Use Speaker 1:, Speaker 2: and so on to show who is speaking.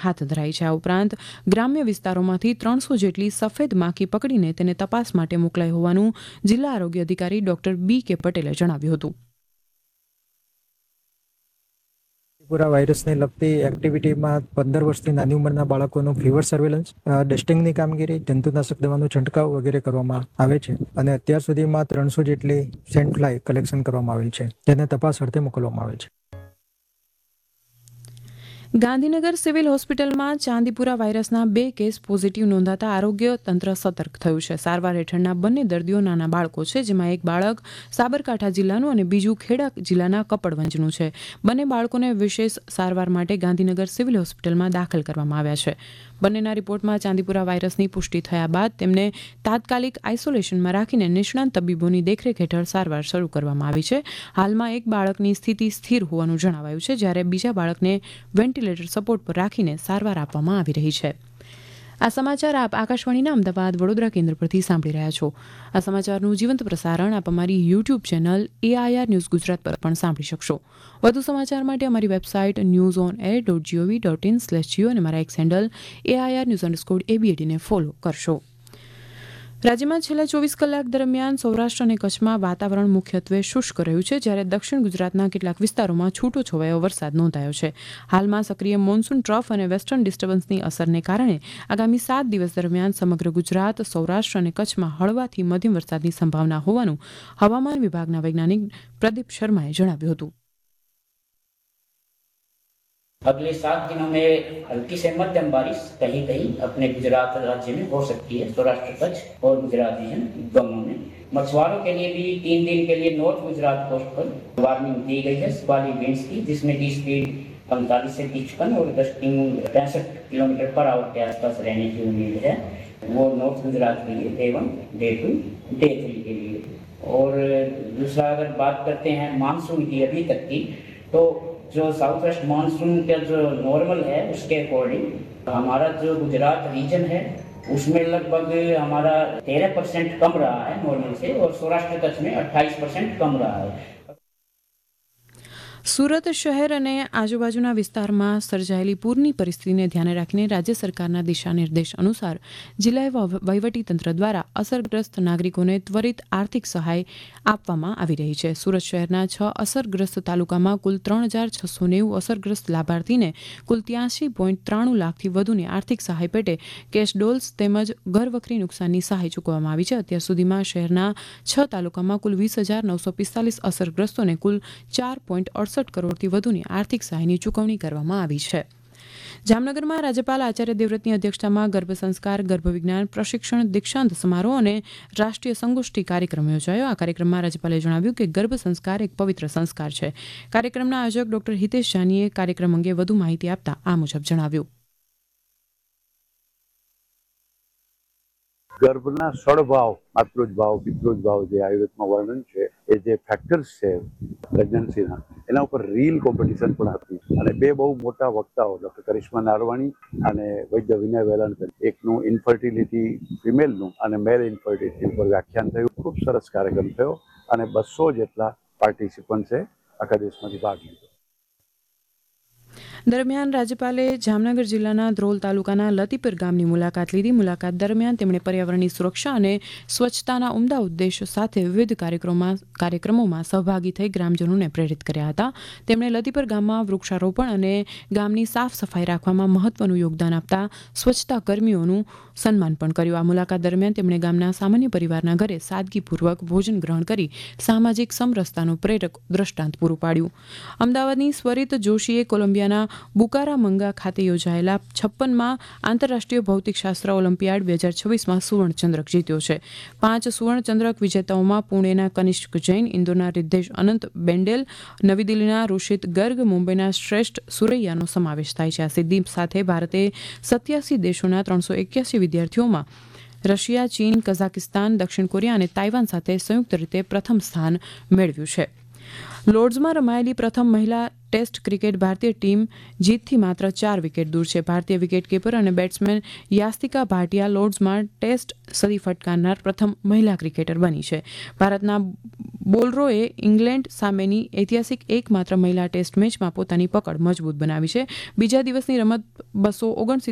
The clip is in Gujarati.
Speaker 1: હાથ ધરાઈ છે. આ ઉપરાંત ગ્રામ્ય વિસ્તારોમાંથી 300 જેટલી સફેદ માખી પકડીને તેને તપાસ માટે મોકલાઈ હોવાનું જિલ્લા આરોગ્ય અધિકારી ડોક્ટર બી.કે. પટેલે જણાવ્યું હતું.
Speaker 2: પૂરા વાયરસને લગતી એક્ટિવિટીમાં 15 વર્ષથી નાની ઉંમરના બાળકોનું ફીવર સર્વેલન્સ, ડસ્ટિંગની કામગીરી, જંતુનાશક દવાનો છંટકાવ વગેરે કરવામાં આવે છે અને અત્યાર સુધીમાં 300 જેટલી સેન્ટ ફ્લાય કલેક્શન કરવામાં આવેલ છે, જેને તપાસ અર્થે મોકલવામાં આવે છે. ગાંધીનગર સિવિલ હોસ્પિટલમાં ચાંદીપુરા વાયરસના 2 કેસ પોઝિટિવ નોંધાતા આરોગ્ય તંત્ર સતર્ક થયું છે. સારવાર હેઠળના બંને દર્દીઓ નાના બાળકો છે, જેમાં એક બાળક સાબરકાંઠા જિલ્લાનું અને બીજું ખેડા જિલ્લાના કપડવંજનું છે. બંને બાળકોને વિશેષ સારવાર માટે ગાંધીનગર સિવિલ હોસ્પિટલમાં દાખલ કરવામાં આવ્યા છે. બંનેના રિપોર્ટમાં ચાંદીપુરા વાયરસની પુષ્ટિ થયા બાદ તેમને તાત્કાલિક આઇસોલેશનમાં રાખીને નિષ્ણાંત તબીબોની દેખરેખ હેઠળ સારવાર શરૂ કરવામાં આવી છે. હાલમાં એક બાળકની સ્થિતિ સ્થિર હોવાનું જણાવાયું છે, જ્યારે બીજા બાળકને વેન્ટિલેટર સપોર્ટ પર રાખીને સારવાર આપવામાં આવી રહી છે. આ સમાચાર આપ આકાશવાણીના અમદાવાદ વડોદરા કેન્દ્ર પરથી સાંભળી રહ્યા છો. આ સમાચારનું જીવંત પ્રસારણ આપ અમારી YouTube channel AIR news Gujarat પર પણ સાંભળી શકશો. વધુ સમાચાર માટે અમારી વેબસાઇટ newsonair.gov.in/geo અને મારા એક્સ હેન્ડલ AIR_ABAD ને ફોલો કરશો. રાજ્યમાં છેલ્લા 24 કલાક દરમિયાન સૌરાષ્ટ્ર અને કચ્છમાં વાતાવરણ મુખ્યત્વે શુષ્ક રહ્યું છે, જ્યારે દક્ષિણ ગુજરાતના કેટલાક વિસ્તારોમાં છૂટો છવાયો વરસાદ નોંધાયો છે. હાલમાં સક્રિય મોન્સૂન ટ્રફ અને વેસ્ટર્ન ડિસ્ટર્બન્સની અસરને કારણે આગામી 7 દિવસ દરમિયાન સમગ્ર ગુજરાત, સૌરાષ્ટ્ર અને કચ્છમાં હળવાથી મધ્યમ વરસાદની સંભાવના હોવાનું હવામાન વિભાગના વૈજ્ઞાનિક પ્રદીપ શર્માએ જણાવ્યું હતું.
Speaker 3: अगले 7 दिनों में हल्की से मध्यम बारिश कहीं कहीं अपने गुजरात राज्य में हो सकती है. सौराष्ट्र, कच्छ और गुजरात रीजन दोनों में. मछुआरों के लिए भी 3 दिन के लिए नॉर्थ गुजरात कोस्ट पर वार्निंग दी गई है स्क्वाली विंड्स की, जिसमें की स्पीड 45 से 55 और डस्टिंग 65 किलोमीटर पर आवर के आसपास रहने की उम्मीद है. वो नॉर्थ गुजरात के लिए डे 1, डे 2, डे 3 के लिए. और दूसरा अगर बात करते हैं मानसून की अभी तक की, तो जो साउथ वेस्ट मानसून का जो नॉर्मल है उसके अकॉर्डिंग हमारा जो गुजरात रीजन है उसमें लगभग हमारा 13% कम रहा है नॉर्मल से, और सौराष्ट्र कच्छ में 28% कम रहा है.
Speaker 1: સુરત શહેર અને આજુબાજુના વિસ્તારમાં સર્જાયેલી પૂરની પરિસ્થિતિને ધ્યાને રાખીને રાજ્ય સરકારના દિશાનિર્દેશ અનુસાર જિલ્લા વહીવટીતંત્ર દ્વારા અસરગ્રસ્ત નાગરિકોને ત્વરિત આર્થિક સહાય આપવામાં આવી રહી છે. સુરત શહેરના 6 અસરગ્રસ્ત તાલુકામાં કુલ 3,690 અસરગ્રસ્ત લાભાર્થીને કુલ 83.93 લાખથી વધુની આર્થિક સહાય પેટે કેશ ડોલ્સ તેમજ ઘરવખરી નુકસાનની સહાય ચૂકવવામાં આવી છે. અત્યાર સુધીમાં શહેરના 6 તાલુકામાં કુલ 20,945 અસરગ્રસ્તોને કુલ 4.68 કરોડથી વધુની આર્થિક સહાયની ચૂકવણી કરવામાં આવી છે. જામનગરમાં રાજ્યપાલ આચાર્ય દેવવ્રતની અધ્યક્ષતામાં ગર્ભ સંસ્કાર, ગર્ભ વિજ્ઞાન પ્રશિક્ષણ, દીક્ષાંત સમારોહ અને રાષ્ટ્રીય સંગોષ્ઠી કાર્યક્રમ યોજાયો. આ કાર્યક્રમમાં રાજ્યપાલે જણાવ્યું કે ગર્ભ સંસ્કાર એક પવિત્ર સંસ્કાર છે. કાર્યક્રમના આયોજક ડોક્ટર હિતેશ જાનીએ કાર્યક્રમ અંગે વધુ માહિતી આપતા આ મુજબ જણાવ્યું.
Speaker 4: ગર્ભના સળભાવ, માતૃજ ભાવ, પિતૃજ ભાવ જે આયુર્વેદમાં વર્ણન છે, એ જે ફેક્ટર્સ છે પ્રેગ્નન્સીના, એના ઉપર રીલ કોમ્પિટિશન પણ હતી અને 2 બહુ મોટા વક્તાઓ ડૉક્ટર કરિશ્મા નારવાણી અને વૈદ્ય વિનય વેલાણકર, એકનું ઇન્ફર્ટિલિટી ફિમેલનું અને મેલ ઇન્ફર્ટિલિટી ઉપર વ્યાખ્યાન થયું. ખૂબ સરસ કાર્યક્રમ થયો અને 200 જેટલા પાર્ટિસિપન્ટ્સે આખા દેશમાંથી ભાગ લીધો.
Speaker 1: દરમિયાન રાજ્યપાલે જામનગર જિલ્લાના ધ્રોલ તાલુકાના લતીપર ગામની મુલાકાત લીધી. મુલાકાત દરમિયાન તેમણે પર્યાવરણની સુરક્ષા અને સ્વચ્છતાના ઉમદા ઉદ્દેશ સાથે વિવિધ કાર્યક્રમોમાં સહભાગી થઈ ગ્રામજનોને પ્રેરિત કર્યા હતા. તેમણે લતીપર ગામમાં વૃક્ષારોપણ અને ગામની સાફ સફાઈ રાખવામાં મહત્વનું યોગદાન આપતા સ્વચ્છતા કર્મીઓનું સન્માન પણ કર્યું. આ મુલાકાત દરમિયાન તેમણે ગામના સામાન્ય પરિવારના ઘરે સાદગીપૂર્વક ભોજન ગ્રહણ કરી સામાજિક સમરસતાનું પ્રેરક દ્રષ્ટાંત પૂરું પાડ્યું. અમદાવાદની સ્વરિત જોશીએ કોલંબિયાના બુકારામંગા ખાતે યોજાયેલા 56માં આંતરરાષ્ટ્રીય ભૌતિકશાસ્ત્ર ઓલિમ્પિયાડ 2026માં સુવર્ણચંદ્રક જીત્યો છે. 5 સુવર્ણચંદ્રક વિજેતાઓમાં પુણેના કનિષ્ક જૈન, ઇન્દોરના રિદ્ધેશ અનંત બેન્ડેલ, નવી દિલ્હીના રુષિત ગર્ગ, મુંબઈના શ્રેષ્ઠ સુરૈયાનો સમાવેશ થાય છે. આ સિદ્ધિ સાથે ભારતે 87 દેશોના 381 વિદ્યાર્થીઓમાં રશિયા, ચીન, કઝાકિસ્તાન, દક્ષિણ કોરિયા અને તાઇવાન સાથે સંયુક્ત રીતે પ્રથમ સ્થાન મેળવ્યું છે.
Speaker 2: લોર્ડ્સમાં રમાયેલી પ્રથમ મહિલા ટેસ્ટ ક્રિકેટ ભારતીય ટીમ જીતથી માત્ર 4 વિકેટ દૂર છે. ભારતીય વિકેટકીપર અને બેટ્સમેન યાસ્તિકા ભાટિયા લોર્ડ્સમાં ટેસ્ટ સદી ફટકારનાર પ્રથમ મહિલા ક્રિકેટર બની છે. ભારતના બોલરોએ ઇંગ્લેન્ડ સામેની ઐતિહાસિક એકમાત્ર મહિલા ટેસ્ટ મેચમાં પોતાની પકડ મજબૂત બનાવી છે. બીજા દિવસની રમત 269